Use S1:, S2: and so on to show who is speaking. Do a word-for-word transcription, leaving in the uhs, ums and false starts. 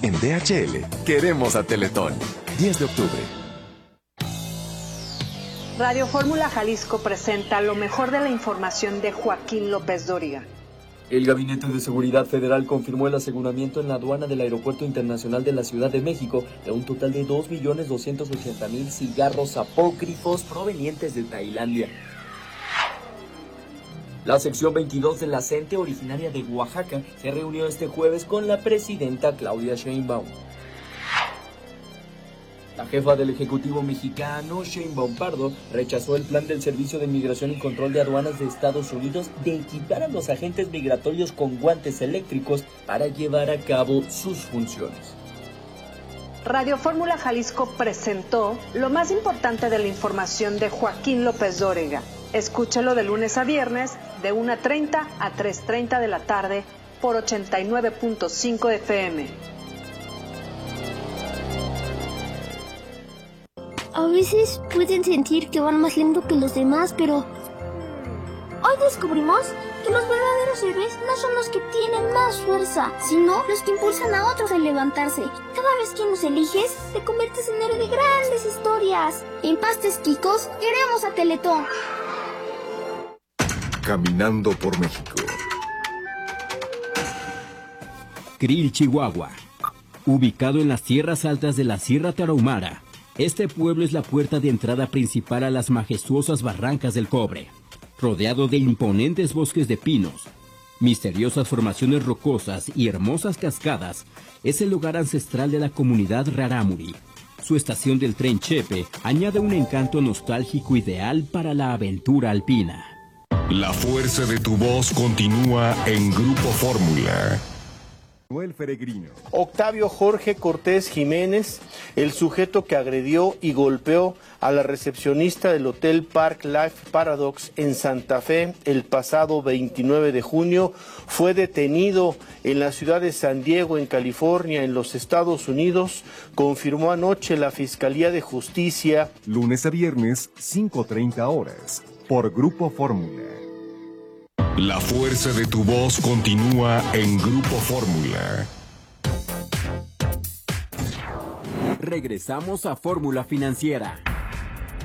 S1: En D H L queremos a Teletón. diez de octubre.
S2: Radio Fórmula Jalisco presenta lo mejor de la información de Joaquín López Dóriga.
S3: El Gabinete de Seguridad Federal confirmó el aseguramiento en la aduana del Aeropuerto Internacional de la Ciudad de México de un total de dos millones doscientos ochenta mil cigarros apócrifos provenientes de Tailandia. La sección veintidós de la CENTE, originaria de Oaxaca, se reunió este jueves con la presidenta Claudia Sheinbaum. La jefa del Ejecutivo mexicano, Sheinbaum Pardo, rechazó el plan del Servicio de Migración y Control de Aduanas de Estados Unidos de equipar a los agentes migratorios con guantes eléctricos para llevar a cabo sus funciones.
S2: Radio Fórmula Jalisco presentó lo más importante de la información de Joaquín López Dóriga. Escúchalo de lunes a viernes, de una treinta a tres treinta de la tarde, por ochenta y nueve punto cinco F M.
S4: A veces pueden sentir que van más lento que los demás, pero hoy descubrimos que los verdaderos héroes no son los que tienen más fuerza, sino los que impulsan a otros a levantarse. Cada vez que nos eliges, te conviertes en héroe de grandes historias. En Pastes Quicos, queremos a Teletón.
S1: Caminando por México.
S5: Krill, Chihuahua. Ubicado en las tierras altas de la Sierra Tarahumara, este pueblo es la puerta de entrada principal a las majestuosas barrancas del Cobre. Rodeado de imponentes bosques de pinos, misteriosas formaciones rocosas y hermosas cascadas, es el lugar ancestral de la comunidad Rarámuri. Su estación del tren Chepe añade un encanto nostálgico ideal para la aventura alpina.
S6: La fuerza de tu voz continúa en Grupo Fórmula.
S7: Manuel Peregrino.
S8: Octavio Jorge Cortés Jiménez, el sujeto que agredió y golpeó a la recepcionista del Hotel Park Life Paradox en Santa Fe el pasado veintinueve de junio, fue detenido en la ciudad de San Diego, en California, en los Estados Unidos, confirmó anoche la Fiscalía de Justicia.
S7: Lunes a viernes, cinco treinta horas, por Grupo Fórmula.
S6: La fuerza de tu voz continúa en Grupo Fórmula.
S5: Regresamos a Fórmula Financiera.